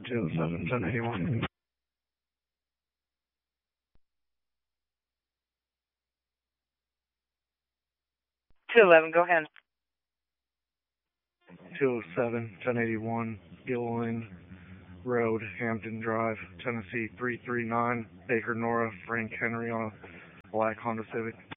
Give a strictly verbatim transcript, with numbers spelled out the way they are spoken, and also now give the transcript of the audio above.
two oh seven, ten eighty-one. two eleven, go ahead. two oh seven, ten eighty-one, Gillian Road, Hampton Drive, Tennessee three three nine, Baker Nora, Frank Henry on a black Honda Civic.